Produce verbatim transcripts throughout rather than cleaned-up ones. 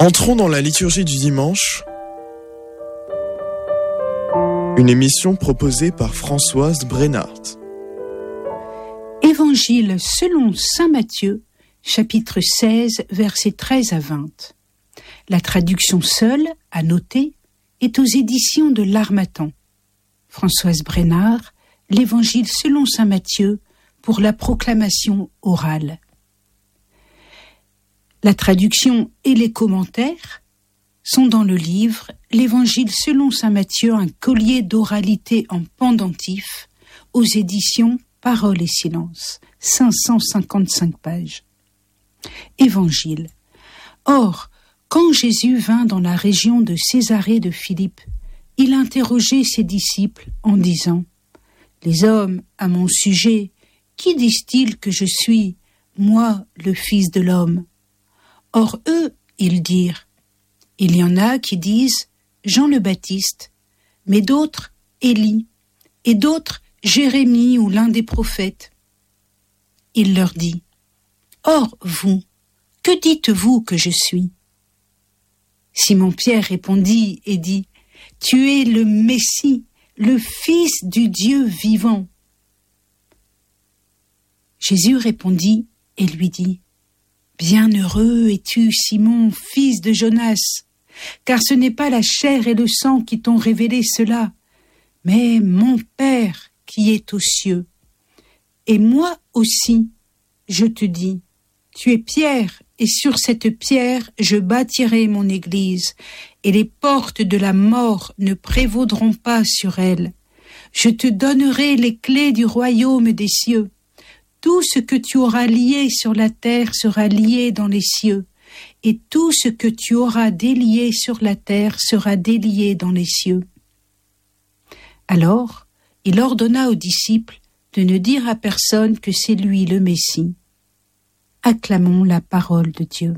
Entrons dans la liturgie du dimanche, une émission proposée par Françoise Brennart. Évangile selon saint Matthieu, chapitre seize, versets treize à vingt. La traduction seule, à noter, est aux éditions de l'Harmattan. Françoise Brennart, l'Évangile selon saint Matthieu, pour la proclamation orale. La traduction et les commentaires sont dans le livre « L'Évangile selon saint Matthieu, un collier d'oralité en pendentif » aux éditions Parole et Silence, cinq cent cinquante-cinq pages. Évangile. Or, quand Jésus vint dans la région de Césarée de Philippe, il interrogeait ses disciples en disant « Les hommes, à mon sujet, qui disent-ils que je suis, moi, le Fils de l'homme ?» Or eux, ils dirent, il y en a qui disent Jean le Baptiste, mais d'autres Élie, et d'autres Jérémie ou l'un des prophètes. Il leur dit, or vous, que dites-vous que je suis ? Simon-Pierre répondit et dit, tu es le Messie, le Fils du Dieu vivant. Jésus répondit et lui dit, bienheureux es-tu, Simon, fils de Jonas, car ce n'est pas la chair et le sang qui t'ont révélé cela, mais mon Père qui est aux cieux. Et moi aussi, je te dis, tu es Pierre, et sur cette pierre je bâtirai mon église, et les portes de la mort ne prévaudront pas sur elle. Je te donnerai les clés du royaume des cieux. Tout ce que tu auras lié sur la terre sera lié dans les cieux, et tout ce que tu auras délié sur la terre sera délié dans les cieux. Alors, il ordonna aux disciples de ne dire à personne que c'est lui le Messie. Acclamons la parole de Dieu.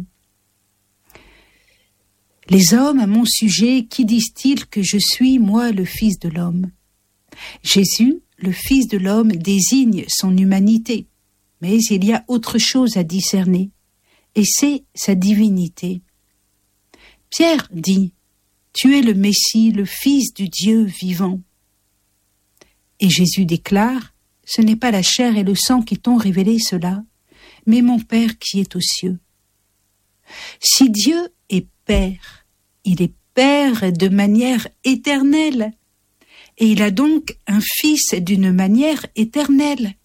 Les hommes à mon sujet, qui disent-ils que je suis, moi, le Fils de l'homme ? Jésus, le Fils de l'homme, désigne son humanité. Mais il y a autre chose à discerner, et c'est sa divinité. Pierre dit, tu es le Messie, le Fils du Dieu vivant. Et Jésus déclare, ce n'est pas la chair et le sang qui t'ont révélé cela, mais mon Père qui est aux cieux. Si Dieu est Père, il est Père de manière éternelle, et il a donc un Fils d'une manière éternelle.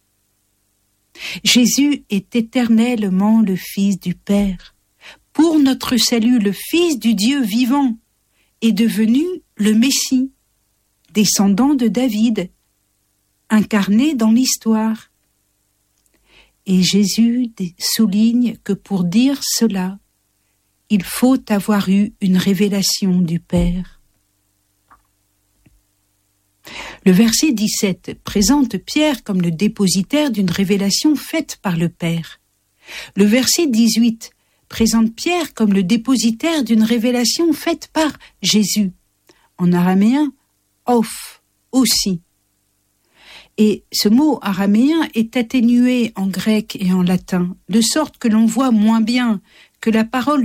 Jésus est éternellement le Fils du Père. Pour notre salut, le Fils du Dieu vivant est devenu le Messie, descendant de David, incarné dans l'histoire. Et Jésus souligne que pour dire cela, il faut avoir eu une révélation du Père. Le verset dix-sept présente Pierre comme le dépositaire d'une révélation faite par le Père. Le verset dix-huit présente Pierre comme le dépositaire d'une révélation faite par Jésus. En araméen, off, aussi. Et ce mot araméen est atténué en grec et en latin, de sorte que l'on voit moins bien que la parole